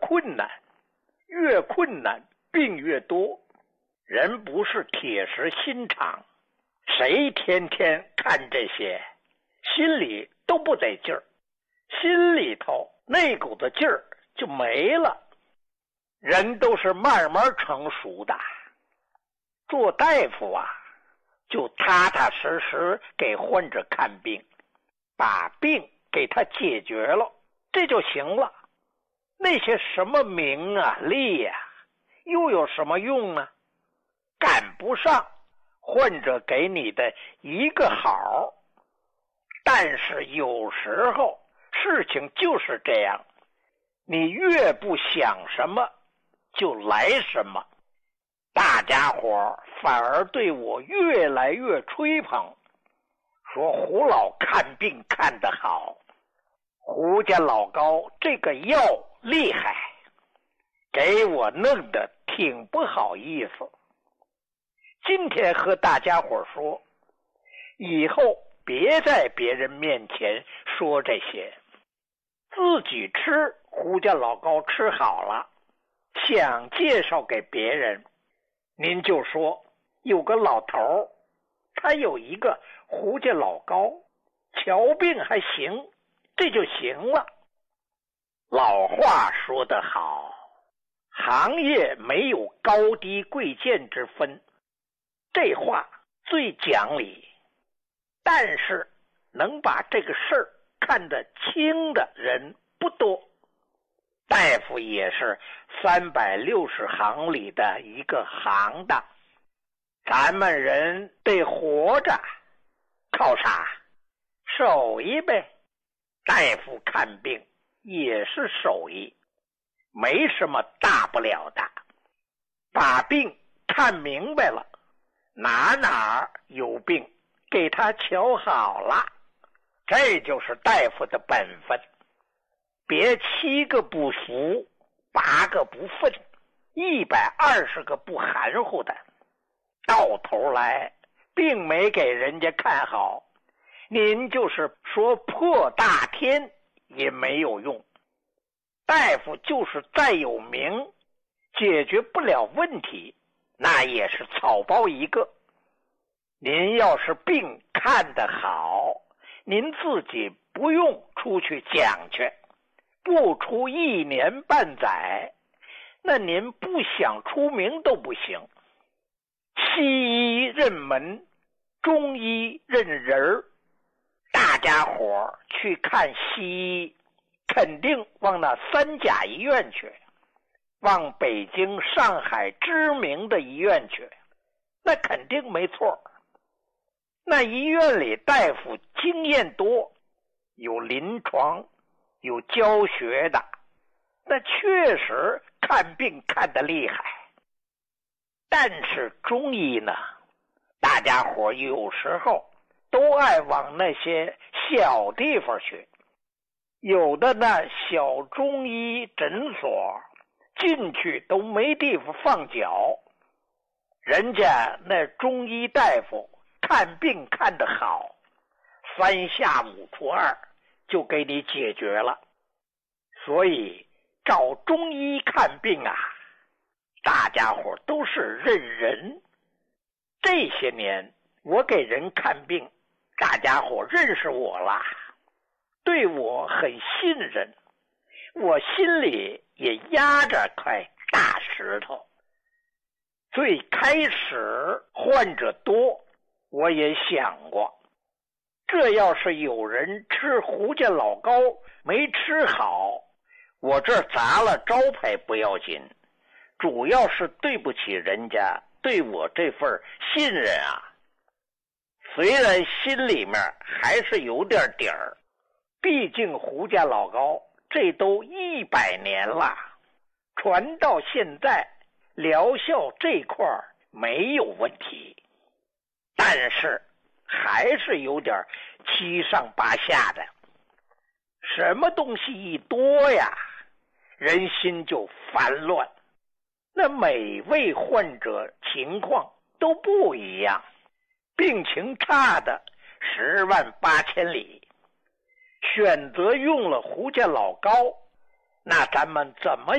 困难，越困难病越多。人不是铁石心肠，谁天天看这些，心里都不得劲儿，心里头那股子劲儿就没了。人都是慢慢成熟的，做大夫啊，就踏踏实实给患者看病，把病给他解决了，这就行了。那些什么名啊利啊，又有什么用呢？赶不上患者给你的一个好。但是有时候事情就是这样，你越不想什么就来什么。大家伙反而对我越来越吹捧，说胡老看病看得好，胡家老高这个药厉害，给我弄得挺不好意思。今天和大家伙说，以后别在别人面前说这些，自己吃胡家老高吃好了，想介绍给别人，您就说有个老头，他有一个胡家老高，瞧病还行，这就行了。老话说得好，行业没有高低贵贱之分，这话最讲理。但是能把这个事儿看得清的人不多。大夫也是360行里的一个行当，咱们人得活着，靠啥？手艺呗。大夫看病也是手艺，没什么大不了的。把病看明白了，哪有病给他瞧好了，这就是大夫的本分。别7个不服，8个不忿，120个不含糊的，到头来并没给人家看好，您就是说破大天也没有用。大夫就是再有名，解决不了问题，那也是草包一个。您要是病看得好，您自己不用出去讲去，不出1年半载，那您不想出名都不行。西医认门，中医认人，大家伙去看西医，肯定往那3甲医院去，往北京、上海知名的医院去，那肯定没错。那医院里大夫经验多，有临床，有教学的，那确实看病看得厉害。但是中医呢，大家伙有时候都爱往那些小地方去，有的那小中医诊所进去都没地方放脚，人家那中医大夫看病看得好，3下5除2就给你解决了。所以找中医看病啊，大家伙都是认人。这些年我给人看病，大家伙认识我了，对我很信任，我心里也压着块大石头。最开始患者多，我也想过，这要是有人吃胡家老高没吃好，我这砸了招牌不要紧，主要是对不起人家对我这份信任啊。虽然心里面还是有点底儿，毕竟胡家老高这都100年了，传到现在疗效这块没有问题，但是还是有点七上八下的。什么东西一多呀，人心就烦乱。那每位患者情况都不一样，病情差的10万8千里。选择用了胡家老高，那咱们怎么